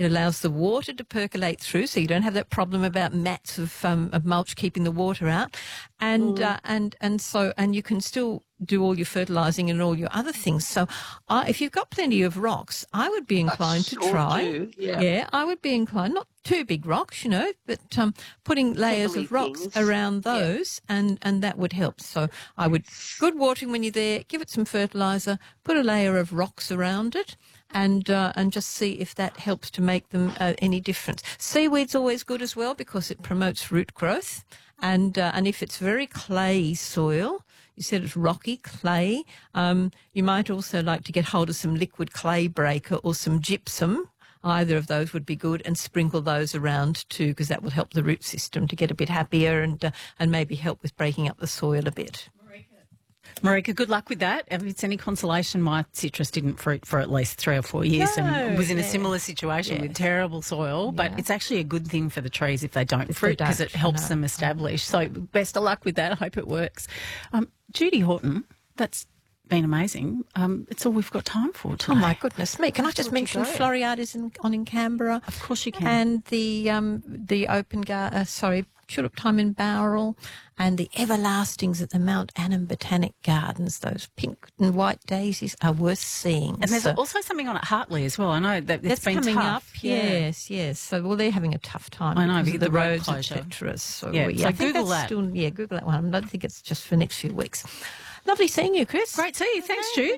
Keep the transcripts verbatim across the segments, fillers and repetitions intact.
It allows the water to percolate through, so you don't have that problem about mats of, um, of mulch keeping the water out. And, mm. uh, and, and so, and you can still do all your fertilising and all your other things. So uh, if you've got plenty of rocks, I would be inclined to try. Do, yeah. yeah, I would be inclined, not too big rocks, you know, but um, putting layers Heavily of rocks things. around those, yeah. and, and that would help. So I would, good watering when you're there, give it some fertiliser, put a layer of rocks around it, and uh, and just see if that helps to make them uh, any difference. Seaweed's always good as well because it promotes root growth, and uh, and if it's very clayey soil, you said it's rocky clay, um, you might also like to get hold of some liquid clay breaker or some gypsum. Either of those would be good, and sprinkle those around too, because that will help the root system to get a bit happier and uh, and maybe help with breaking up the soil a bit. Marika, good luck with that. If it's any consolation, my citrus didn't fruit for at least three or four years no, and was in yeah. a similar situation yes. with terrible soil. But yeah. it's actually a good thing for the trees if they don't if fruit because it helps no. them establish. So best of luck with that. I hope it works. Um, Judy Horton, that's been amazing. Um, it's all we've got time for today. Oh, my goodness me. Can I just mention Floriade is in, on in Canberra? Of course you can. And the um, the open, gar- uh, sorry, Tulip Time in Bowral, and the Everlastings at the Mount Annam Botanic Gardens. Those pink and white daisies are worth seeing. And there's so, also something on at Hartley as well. I know that it's that's been coming tough. up. Yeah. Yes, yes. So, well, they're having a tough time. I know, because of because the, the road roads, closure. et cetera. So, Yeah, yeah, so I think Google that's that. Still, yeah, Google that one. I don't think it's just for the next few weeks. Lovely seeing you, Chris. Great to see you. Thanks, Jude.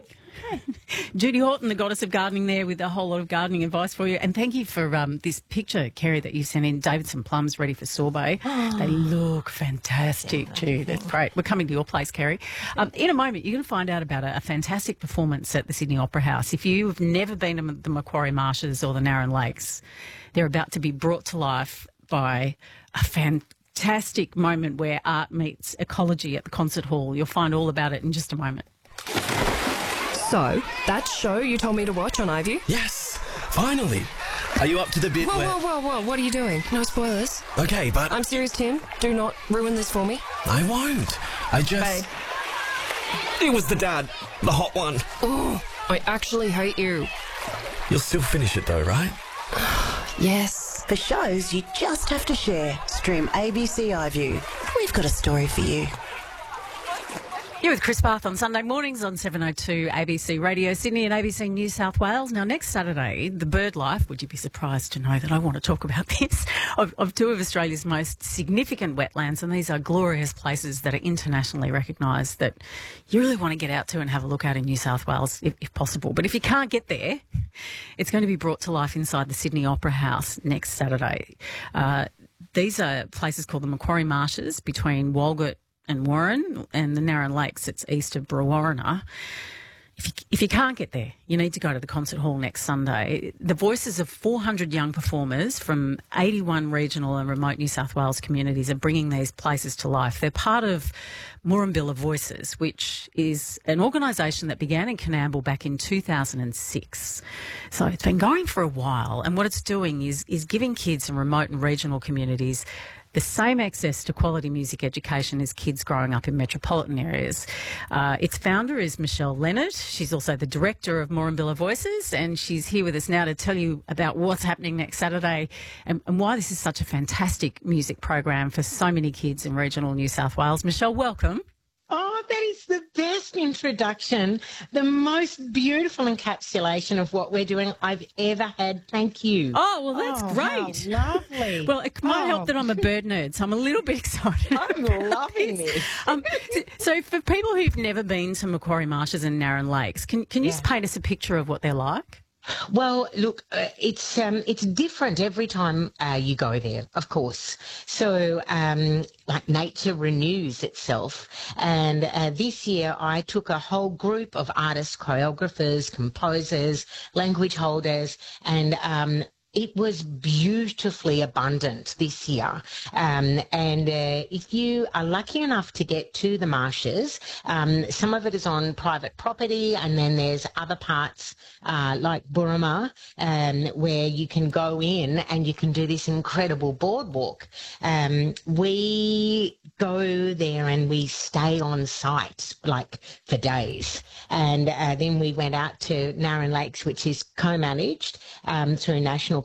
Judy Horton, the goddess of gardening, there with a whole lot of gardening advice for you. And thank you for um, this picture, Kerry, that you sent in. Davidson plums ready for sorbet. Oh. They look fantastic, yeah, Jude. That's great. We're coming to your place, Kerry. Um, in a moment, you're going to find out about a, a fantastic performance at the Sydney Opera House. If you've never been to the Macquarie Marshes or the Narran Lakes, they're about to be brought to life by a fantastic Fantastic moment where art meets ecology at the concert hall. You'll find all about it in just a moment. So, that show you told me to watch on iView? Yes, finally. Are you up to the bit Whoa, where... whoa, whoa, whoa, what are you doing? No spoilers. Okay, but... I'm serious, Tim. Do not ruin this for me. I won't. I just... Babe. It was the dad. The hot one. Oh, I actually hate you. You'll still finish it though, right? Yes. For shows you just have to share, stream A B C iView. We've got a story for you. You're with Chris Bath on Sunday mornings on seven oh two A B C Radio Sydney and A B C New South Wales. Now, next Saturday, the bird life, would you be surprised to know that I want to talk about this, of, of two of Australia's most significant wetlands, and these are glorious places that are internationally recognised that you really want to get out to and have a look at in New South Wales if, if possible. But if you can't get there, it's going to be brought to life inside the Sydney Opera House next Saturday. Uh, these are places called the Macquarie Marshes between Walgett and Warren, and the Narran Lakes. It's east of Brewarrina. If you, if you can't get there, you need to go to the concert hall next Sunday. The voices of four hundred young performers from eighty-one regional and remote New South Wales communities are bringing these places to life. They're part of Murrumbilla Voices, which is an organisation that began in Coonamble back in two thousand six. So it's been going for a while, and what it's doing is, is giving kids in remote and regional communities the same access to quality music education as kids growing up in metropolitan areas. Uh, its founder is Michelle Leonard. She's also the director of Murrumbilla Voices, and she's here with us now to tell you about what's happening next Saturday and, and why this is such a fantastic music program for so many kids in regional New South Wales. Michelle, welcome. Oh, that is the best introduction, the most beautiful encapsulation of what we're doing I've ever had. Thank you. Oh, well, that's oh, great. How lovely. Well, it might oh. help that I'm a bird nerd, so I'm a little bit excited. I'm loving this. Um, so for people who've never been to Macquarie Marshes and Narran Lakes, can, can you Yeah. just paint us a picture of what they're like? Well, look, uh, it's um, it's different every time uh, you go there, of course. So, um, like nature renews itself, and uh, this year I took a whole group of artists, choreographers, composers, language holders, and um, it was beautifully abundant this year. Um, and uh, if you are lucky enough to get to the marshes, um, some of it is on private property, and then there's other parts uh, like Burma um, where you can go in and you can do this incredible boardwalk. Um, we go there and we stay on site like for days. And uh, then we went out to Narran Lakes, which is co-managed um, through National